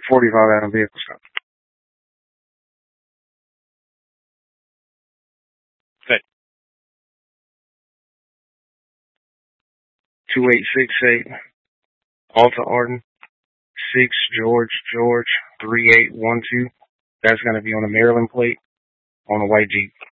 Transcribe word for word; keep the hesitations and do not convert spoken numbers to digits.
forty-five Adam vehicle stop. Okay. two eight six eight, Alta Arden, six George George three eight one two. That's going to be on a Maryland plate on a white Jeep.